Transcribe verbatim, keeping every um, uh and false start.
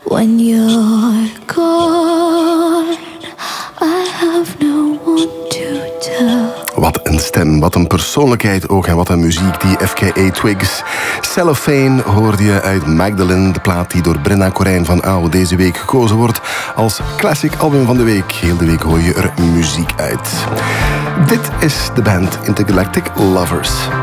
When you're gone, I have no one to tell. Wat een stem, wat een persoonlijkheid ook en wat een muziek, die F K A Twigs. Cellophane hoorde je uit Magdalene, de plaat die door Brenna Corijn van Ouw deze week gekozen wordt als classic album van de week. Heel de week hoor je er muziek uit. Dit is de band Intergalactic Lovers.